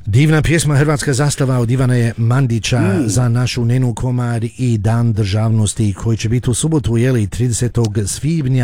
Divna pjesma Hrvatska zastava od Ivana Mandića za našu Nenu Komar i Dan državnosti koji će biti u subotu, 30. svibnja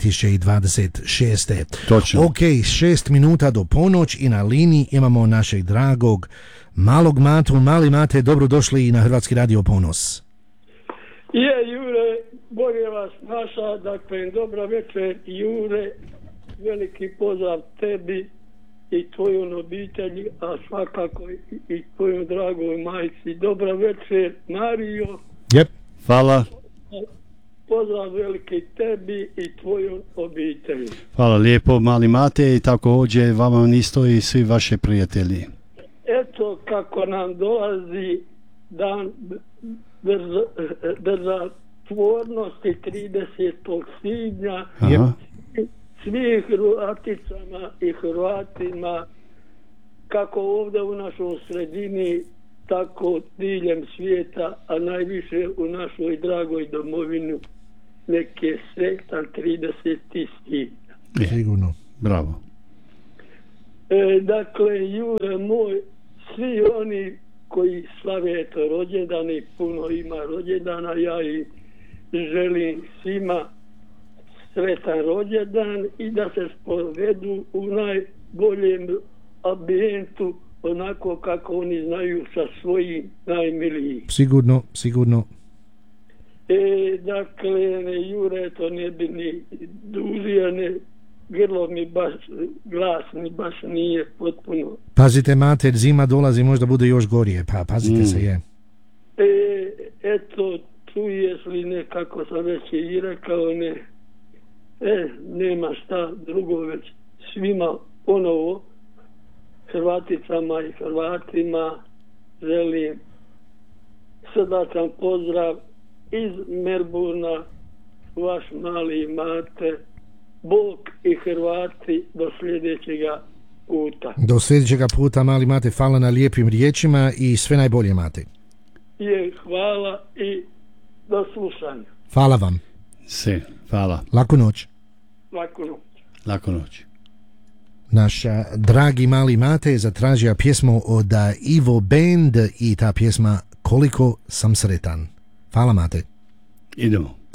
2026. Točno. Ok, 6 minuta do ponoć i na liniji imamo našeg dragog malog Matu. Mali Mate, dobrodošli na Hrvatski radio Ponos. Jure, bolje vas naša, dakle, dobra večer Jure, veliki pozdrav tebi i tvojom obitelji, a svakako i tvojom dragoj majci. Dobra večer Mario. Yep. Hvala. Pozdrav veliki tebi i tvojom obitelji. Hvala lijepo, Mali Mate, i također vama isto i svi vaši prijatelji. Eto kako nam dolazi dan državotvornosti 30. svibnja. Aha. Svim Hrvaticama i Hrvatima, kako ovdje u našoj sredini, tako diljem svijeta, a najviše u našoj dragoj domovini, neke sretan 30. svibnja. Sigurno. Bravo. Dakle, Jure moj, svi oni koji slave eto rođendani, puno ima rođendana, ja i želim svima sretan rođendan i da se spovedu u najboljem ambijentu, onako kako oni znaju sa svojim najmilijim. Sigurno, sigurno. Dakle, Jure, to ne bi ni dužio, grlo mi baš, glas mi baš nije potpuno. Pazite Mate, zima dolazi, možda bude još gorije, pa pazite se je. Eto, čuješ li ne, kako sam već i rekao, nema šta drugo, već svima ponovo, Hrvaticama i Hrvatima, želim srdačan pozdrav iz Melbourna, vaš Mali Mate, Bog i Hrvati do sljedećega puta. Do sljedećega puta, Mali Mate, hvala na lijepim riječima i sve najbolje, Mate. Hvala i do slušanja. Hvala vam. Sve, hvala. Laku noć. Laku noć. Laku noć. Naš dragi Mali Mate je zatražio pjesmu od Ivo Band i ta pjesma Koliko sam sretan. Hvala Mate. Idemo.